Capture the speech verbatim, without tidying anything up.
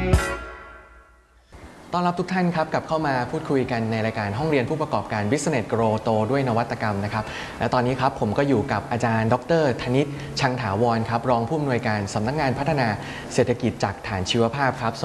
ต้อนรับทุกท่านครับกลับเข้ามาพูดคุยกันในรายการห้องเรียนผู้ประกอบการ Business Grow โตด้วยนวัตกรรมนะครับและตอนนี้ครับผมก็อยู่กับอาจารย์ดรธนิตชังถาวรครับรองผู้อำนวยการสำนักงานพัฒนาเศรษฐกิจจากฐานชีวภาพครับ